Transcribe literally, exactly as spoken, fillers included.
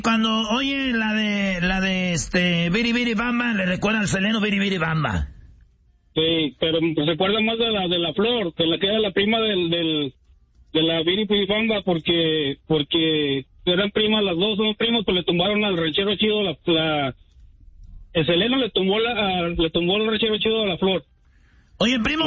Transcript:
Cuando oye la de, la de este, Biri Biri Bamba, le recuerda al Seleno Biri Biri Bamba. Sí, pero se recuerda más de la de la Flor, que la que era la prima del, del de la Biri Biri Bamba, porque, porque eran primas, las dos son primos, pues le tumbaron al ranchero chido la, la el Seleno le tumbó la, a, le tumbó el ranchero chido a la Flor. Oye, primo.